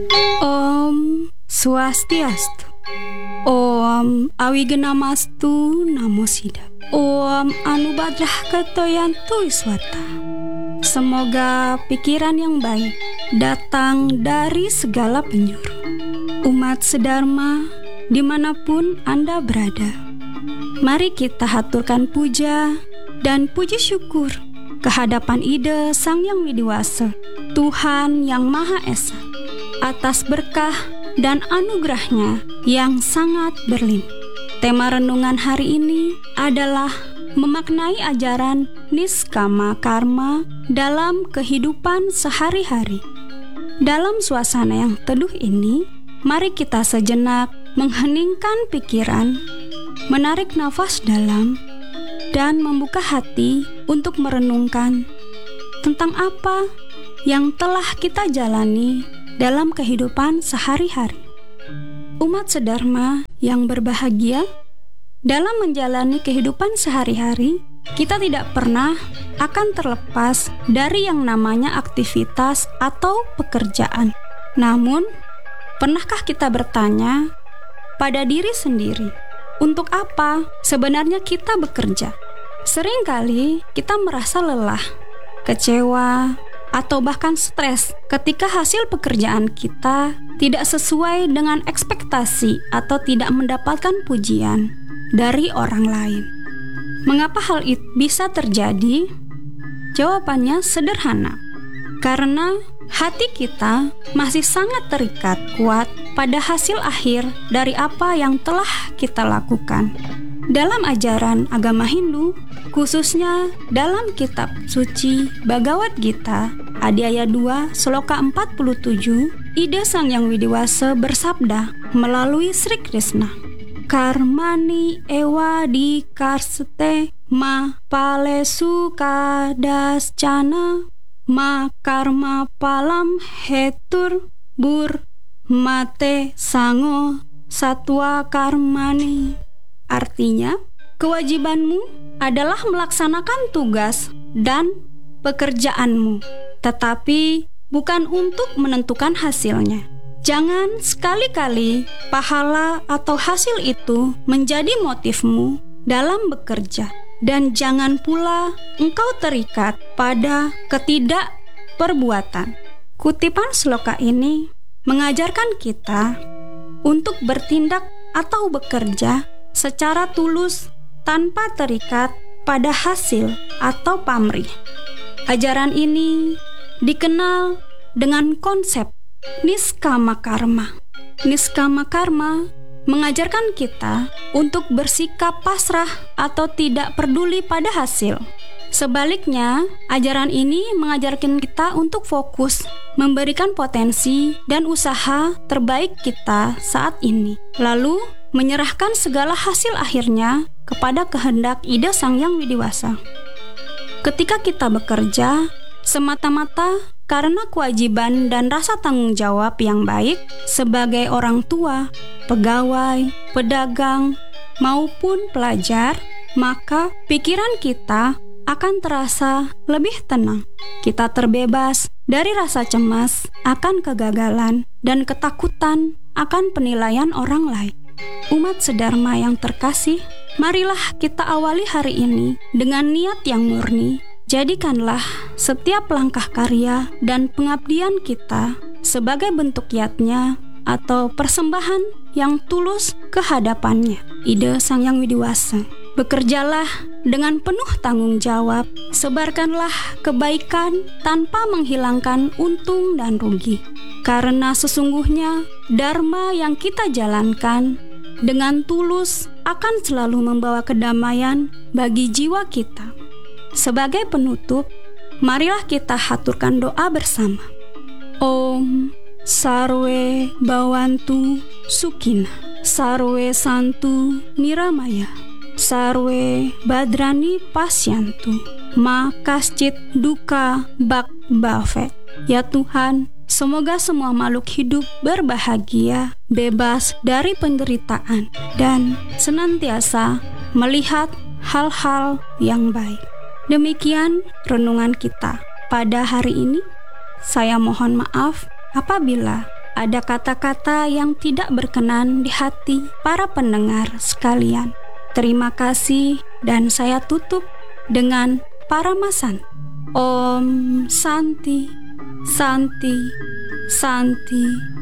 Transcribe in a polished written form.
Om Swastiastu. Om Awigena-mastu Namo Sidha. Om Anubadrah Katoyantu Iswata. Semoga pikiran yang baik datang dari segala penjuru. Umat sedharma dimanapun Anda berada, mari kita haturkan puja dan puji syukur kehadapan Ida Sang Yang Widiwasa, Tuhan yang Maha Esa, atas berkah dan anugerahnya yang sangat berlimpah. Tema renungan hari ini adalah memaknai ajaran niskama karma dalam kehidupan sehari-hari. Dalam suasana yang teduh ini, mari kita sejenak mengheningkan pikiran, menarik nafas dalam, dan membuka hati untuk merenungkan tentang apa yang telah kita jalani dalam kehidupan sehari-hari. Umat sedharma yang berbahagia, dalam menjalani kehidupan sehari-hari, kita tidak pernah akan terlepas dari yang namanya aktivitas atau pekerjaan. Namun, pernahkah kita bertanya pada diri sendiri, untuk apa sebenarnya kita bekerja? Seringkali kita merasa lelah, kecewa, atau bahkan stres ketika hasil pekerjaan kita tidak sesuai dengan ekspektasi atau tidak mendapatkan pujian dari orang lain. Mengapa hal itu bisa terjadi? Jawabannya sederhana. Karena hati kita masih sangat terikat kuat pada hasil akhir dari apa yang telah kita lakukan. Dalam ajaran agama Hindu, khususnya dalam kitab suci Bhagavad Gita, Adhyaya 2, Sloka 47, Ida Sang Yang Widiwasa bersabda melalui Sri Krishna, Karmani ewa dikarsete ma palesu kadaschana ma karma palam hetur bur mate sango satwa karmani. Artinya, kewajibanmu adalah melaksanakan tugas dan pekerjaanmu, tetapi bukan untuk menentukan hasilnya. Jangan sekali-kali pahala atau hasil itu menjadi motifmu dalam bekerja, dan jangan pula engkau terikat pada ketidakperbuatan. Kutipan sloka ini mengajarkan kita untuk bertindak atau bekerja secara tulus tanpa terikat pada hasil atau pamrih. Ajaran ini dikenal dengan konsep niskama karma. Niskama karma mengajarkan kita untuk bersikap pasrah atau tidak peduli pada hasil. Sebaliknya, ajaran ini mengajarkan kita untuk fokus, memberikan potensi dan usaha terbaik kita saat ini, lalu menyerahkan segala hasil akhirnya kepada kehendak Ida Sang Yang Widiwasa. Ketika kita bekerja semata-mata karena kewajiban dan rasa tanggung jawab yang baik sebagai orang tua, pegawai, pedagang, maupun pelajar, maka pikiran kita akan terasa lebih tenang. Kita terbebas dari rasa cemas akan kegagalan dan ketakutan akan penilaian orang lain. Umat sedharma yang terkasih, marilah kita awali hari ini dengan niat yang murni. Jadikanlah setiap langkah karya dan pengabdian kita sebagai bentuk yatnya atau persembahan yang tulus ke hadapannya, Ida Sang Yang Widiwasa. Bekerjalah dengan penuh tanggung jawab, sebarkanlah kebaikan tanpa menghilangkan untung dan rugi. Karena sesungguhnya dharma yang kita jalankan dengan tulus akan selalu membawa kedamaian bagi jiwa kita. Sebagai penutup, marilah kita haturkan doa bersama. Om Sarwe Bhawantu Sukhina, Sarwe Santu Niramaya, Sarwe Badrani Pasyantu, Ma Kaschit Duka Bak Bhavet. Ya Tuhan, semoga semua makhluk hidup berbahagia, bebas dari penderitaan, dan senantiasa melihat hal-hal yang baik. Demikian renungan kita pada hari ini. Saya mohon maaf apabila ada kata-kata yang tidak berkenan di hati para pendengar sekalian. Terima kasih, dan saya tutup dengan paramasan. Om Santi, Santi, Santi.